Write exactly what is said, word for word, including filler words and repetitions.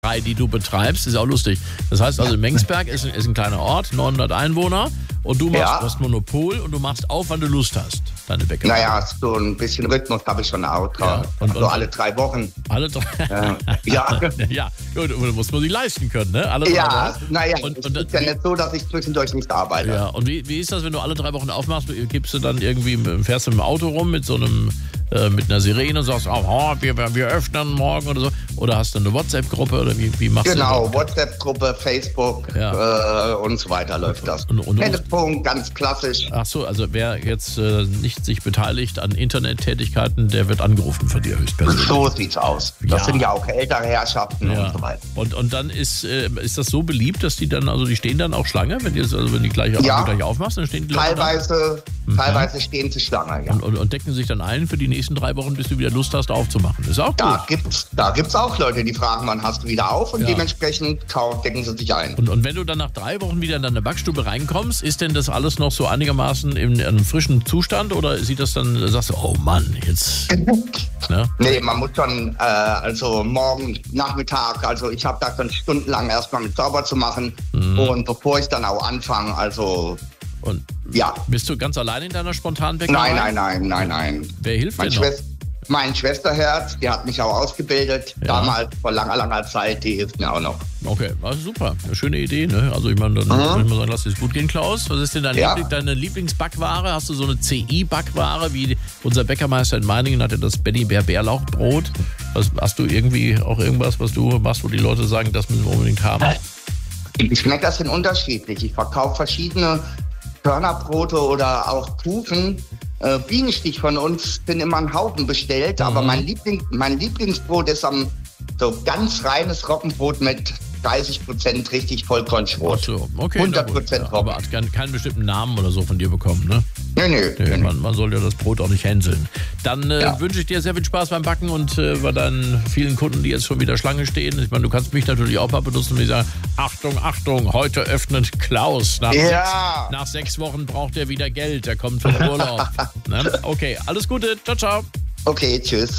drei, die du betreibst. Das ist auch lustig. Das heißt also, Mengsberg ist, ist ein kleiner Ort, neunhundert Einwohner. Und du machst Ja. das Monopol und du machst auf, wann du Lust hast, deine Bäckerei. Naja, so ein bisschen Rhythmus habe ich schon auch drauf. Ja, und- so und- alle drei Wochen. Alle drei. Ja. Ja. Ja, gut, aber das muss man sich leisten können, ne? Alle drei Ja, Wochen. naja, Und- es und ist dann- ja nicht so, dass ich zwischendurch nicht arbeite. Ja, und wie, wie ist das, wenn du alle drei Wochen aufmachst? Gibst du dann irgendwie, fährst du mit dem Auto rum mit so einem, äh, mit einer Sirene und sagst, oh, oh, wir, wir öffnen morgen oder so? Oder hast du eine WhatsApp-Gruppe oder wie, wie machst Genau, du das? WhatsApp-Gruppe, Facebook Ja. äh, und so weiter läuft das. Und- und- Telefon, ganz klassisch. Ach so, also wer jetzt äh, nicht sich beteiligt an Internettätigkeiten, der wird angerufen von dir höchstpersönlich. So sieht's aus. Das Ja. sind ja auch ältere Herrschaften Ja. und so weiter. Und, und dann ist, äh, ist das so beliebt, dass die dann, also die stehen dann auch Schlange, wenn die, also wenn die gleich, Ja. die gleich aufmachst, dann stehen die Leute da Teilweise, teilweise stehen sie Schlange, ja. und, und, und decken sich dann ein für die nächsten drei Wochen, bis du wieder Lust hast, aufzumachen. Ist auch Da gut. gibt's, da gibt's auch Leute, die fragen, wann hast du wieder auf und Ja. dementsprechend kau- decken sie sich ein. Und, und wenn du dann nach drei Wochen wieder in deine Backstube reinkommst, ist denn das alles noch so einigermaßen in einem frischen Zustand oder sieht das dann, sagst du, oh Mann, jetzt, ne? Nee, man muss schon, äh, also morgen Nachmittag, also ich habe da dann stundenlang erstmal mit sauber zu machen Mhm. und bevor ich dann auch anfange, also Und ja. bist du ganz allein in deiner Spontanbäckerei? Nein, nein, nein, nein, nein. Wer hilft Mein, dir noch? Schwester, mein Schwesterherz, der hat mich auch ausgebildet, Ja. damals vor langer, langer Zeit, die hilft mir auch noch. Okay, also super. Eine schöne Idee, ne? Also ich meine, dann würde ich mal sagen, lass es gut gehen, Klaus. Was ist denn dein Ja. Liebling, deine Lieblingsbackware? Hast du so eine C I-Backware, wie unser Bäckermeister in Meiningen hatte das Benny Bär Bärlauchbrot? Was, hast du irgendwie auch irgendwas, was du machst, wo die Leute sagen, das müssen wir unbedingt haben? Die Geschmäcker sind unterschiedlich. Ich verkaufe verschiedene Körnerbrote oder auch Kuchen. Äh, Bienenstich von uns sind immer ein Haufen bestellt, Mhm. aber mein, Liebling, mein Lieblingsbrot ist am so ganz reines Roggenbrot mit dreißig Prozent richtig Vollkornschrot. Ach so, okay. hundert na gut. Prozent Ja, aber Roggen. hat keinen, keinen bestimmten Namen oder so von dir bekommen, ne? Nö, nö, Nee, nö, nö. man, man soll ja das Brot auch nicht hänseln. Dann äh, Ja. wünsche ich dir sehr viel Spaß beim Backen und äh, bei deinen vielen Kunden, die jetzt schon wieder Schlange stehen. Ich meine, du kannst mich natürlich auch mal benutzen und ich sage, Achtung, Achtung, heute öffnet Klaus. Nach, Ja. sechs, nach sechs Wochen braucht er wieder Geld, er kommt vom Urlaub. Ne? Okay, alles Gute, ciao, ciao. Okay, tschüss.